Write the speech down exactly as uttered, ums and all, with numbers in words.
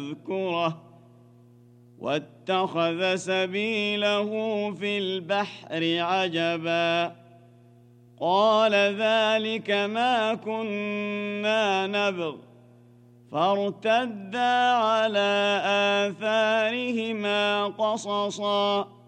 يذكره واتخذ سبيله في البحر عجبا قال ذلك ما كنا نبغ فارتدا على آثارهما قصصا